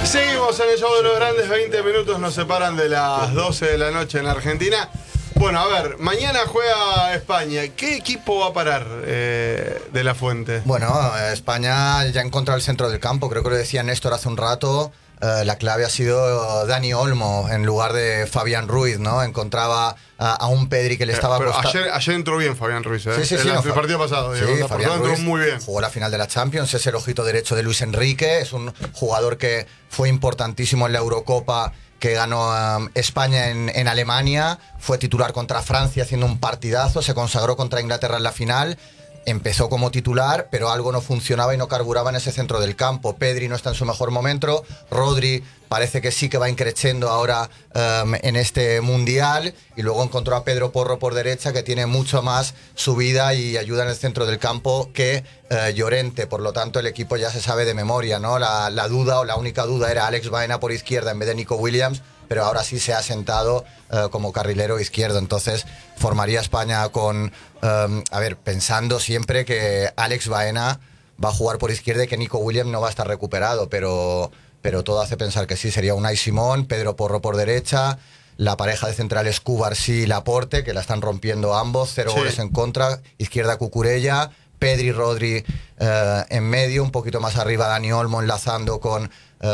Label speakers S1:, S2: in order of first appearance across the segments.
S1: Seguimos en el show de los grandes, 20 minutos nos separan de las 12 de la noche en Argentina. Bueno, a ver, mañana juega España. ¿Qué equipo va a parar de la Fuente?
S2: Bueno, España ya ha encontrado el centro del campo, creo que lo decía Néstor hace un rato. La clave ha sido Dani Olmo en lugar de Fabián Ruiz, ¿no? Encontraba a un Pedri que le estaba costando.
S1: Ayer entró bien Fabián Ruiz, ¿eh?
S2: Sí,
S1: en el partido pasado.
S2: Sí, Fabián Ruiz
S1: entró muy bien.
S2: Jugó la final de la Champions, es el ojito derecho de Luis Enrique, es un jugador que fue importantísimo en la Eurocopa que ganó España en Alemania, fue titular contra Francia haciendo un partidazo, se consagró contra Inglaterra en la final. Empezó como titular, pero algo no funcionaba y no carburaba en ese centro del campo. Pedri no está en su mejor momento. Rodri parece que sí que va increciendo ahora en este Mundial. Y luego encontró a Pedro Porro por derecha, que tiene mucho más subida y ayuda en el centro del campo que Llorente. Por lo tanto, el equipo ya se sabe de memoria, ¿no? La duda, o la única duda, era Alex Baena por izquierda en vez de Nico Williams, pero ahora sí se ha sentado como carrilero izquierdo. Entonces formaría España con, pensando siempre que Alex Baena va a jugar por izquierda y que Nico Williams no va a estar recuperado, pero todo hace pensar que sí. Sería Unai Simón, Pedro Porro por derecha, la pareja de centrales Cubarsí y Laporte, que la están rompiendo ambos, 0 goles en contra, izquierda Cucurella, Pedri, Rodri en medio, un poquito más arriba Dani Olmo enlazando con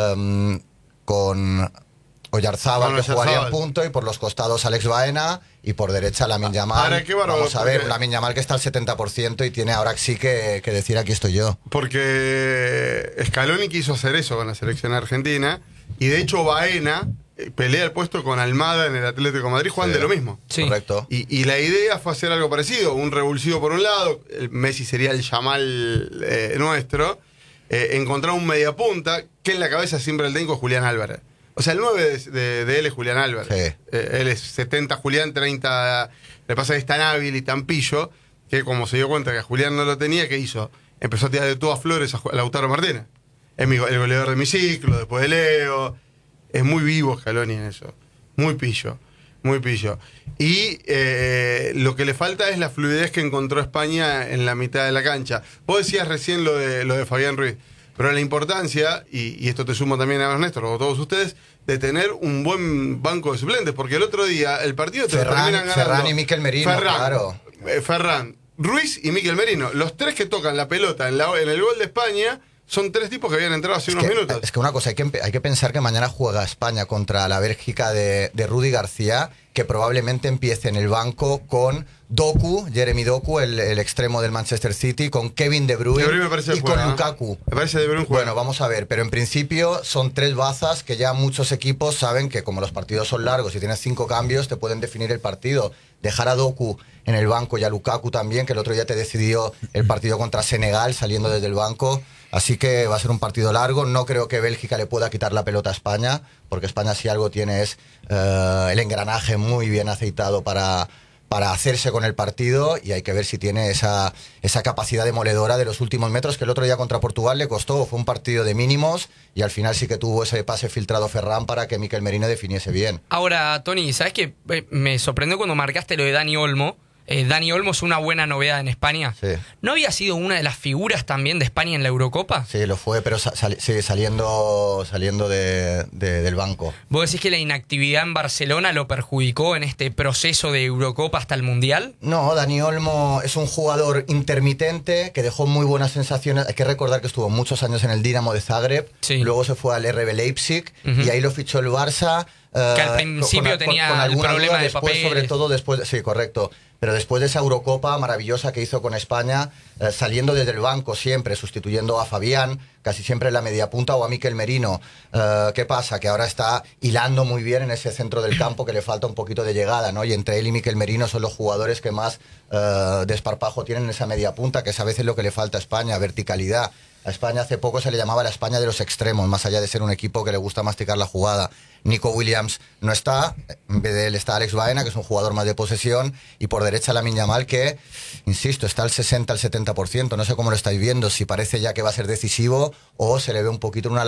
S2: Oyarzábal, que jugaría en punto, y por los costados Alex Baena, y por derecha Lamine Yamal. Vamos a ver, Lamine Yamal que está al 70% y tiene ahora sí que decir aquí estoy yo.
S1: Porque Scaloni quiso hacer eso con la selección argentina, y de hecho Baena pelea el puesto con Almada en el Atlético de Madrid, juegan de lo mismo.
S2: Sí. Correcto.
S1: Y la idea fue hacer algo parecido, un revulsivo por un lado, el Messi sería el Yamal nuestro, encontrar un mediapunta, que en la cabeza siempre el técnico es Julián Álvarez. O sea, el 9 de él es Julián Álvarez. Sí. Él es 70 Julián, 30... Le pasa que es tan hábil y tan pillo que, como se dio cuenta que Julián no lo tenía, ¿qué hizo? Empezó a tirar de todas flores a Lautaro Martínez. Es el goleador de mi ciclo, después de Leo. Es muy vivo Scaloni en eso. Muy pillo. Muy pillo. Y lo que le falta es la fluidez que encontró España en la mitad de la cancha. Vos decías recién lo de Fabián Ruiz. Pero la importancia, y esto te sumo también a Néstor o a todos ustedes, de tener un buen banco de suplentes, porque el otro día el partido terminan ganando
S2: Ferran y Mikel Merino, claro.
S1: Ferran, Ruiz y Mikel Merino, los tres que tocan la pelota en el gol de España, son tres tipos que habían entrado hace unos minutos.
S2: Es que una cosa, hay que pensar que mañana juega España contra la Bélgica de Rudi García, que probablemente empiece en el banco con Doku, Jeremy Doku, el extremo del Manchester City, con Kevin De Bruyne y con Lukaku.
S1: Me parece De Bruyne juega.
S2: Bueno, vamos a ver, pero en principio son tres bazas que ya muchos equipos saben que, como los partidos son largos y tienes 5 cambios, te pueden definir el partido. Dejar a Doku en el banco y a Lukaku también, que el otro día te decidió el partido contra Senegal saliendo desde el banco. Así que va a ser un partido largo. No creo que Bélgica le pueda quitar la pelota a España, porque España, si algo tiene, es el engranaje muy bien aceitado para hacerse con el partido, y hay que ver si tiene esa capacidad demoledora de los últimos metros, que el otro día contra Portugal le costó. Fue un partido de mínimos y al final sí que tuvo ese pase filtrado Ferran para que Mikel Merino definiese bien.
S3: Ahora, Tony, ¿sabes qué? Me sorprendió cuando marcaste lo de Dani Olmo. Dani Olmo es una buena novedad en España.
S2: Sí.
S3: ¿No había sido una de las figuras también de España en la Eurocopa?
S2: Sí, lo fue, pero saliendo del banco.
S3: ¿Vos decís que la inactividad en Barcelona lo perjudicó en este proceso de Eurocopa hasta el Mundial?
S2: No, Dani Olmo es un jugador intermitente que dejó muy buenas sensaciones. Hay que recordar que estuvo muchos años en el Dinamo de Zagreb, sí. Luego se fue al RB Leipzig, y ahí lo fichó el Barça.
S3: Que al principio tenía el problema de papel.
S2: Sobre todo después, sí, correcto. Pero después de esa Eurocopa maravillosa que hizo con España, saliendo desde el banco siempre, sustituyendo a Fabián, casi siempre en la media punta, o a Mikel Merino. ¿Qué pasa? Que ahora está hilando muy bien en ese centro del campo, que le falta un poquito de llegada, ¿no? Y entre él y Mikel Merino son los jugadores que más desparpajo tienen en esa media punta, que es a veces lo que le falta a España, verticalidad. A España hace poco se le llamaba la España de los extremos, más allá de ser un equipo que le gusta masticar la jugada. Nico Williams no está, en vez de él está Alex Baena, que es un jugador más de posesión, y por derecha Lamine Yamal, que, insisto, está al 60, al 70%. No sé cómo lo estáis viendo, si parece ya que va a ser decisivo o se le ve un poquito una